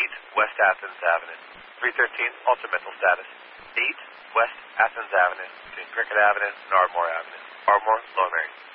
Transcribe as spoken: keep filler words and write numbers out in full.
eight West Athens Avenue. three thirteen, altered mental status. eight West Athens Avenue, between Cricket Avenue and Ardmore Avenue. Ardmore, Lower Merion.